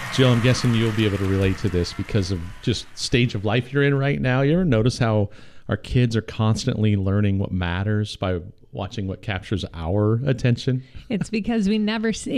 Jill, I'm guessing you'll be able to relate to this because of just stage of life you're in right now. You ever notice how our kids are constantly learning what matters by watching what captures our attention? It's because we never